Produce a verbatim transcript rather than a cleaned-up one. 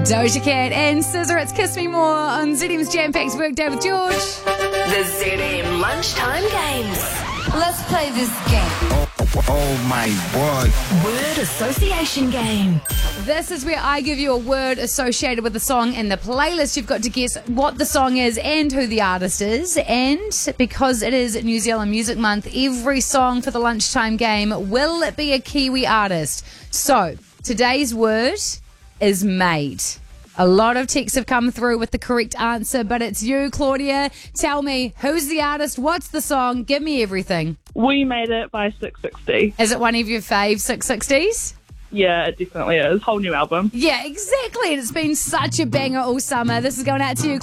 Doja Cat and S Z A, it's Kiss Me More on Z M's Jam Packed Workday with George. The Z M Lunchtime Games. Let's play this game. Oh, oh, oh my word. Word association game. This is where I give you a word associated with the song in the playlist. You've got to guess what the song is and who the artist is. And because it is New Zealand Music Month, every song for the lunchtime game will it be a Kiwi artist. So today's word is made. A lot of texts have come through with the correct answer, but it's you, Claudia. Tell me, who's the artist? What's the song? Give me everything. We Made It by six sixty. Is it one of your fave six sixties? Yeah, it definitely is. Whole new album. Yeah, exactly. And it's been such a banger all summer. This is going out to you,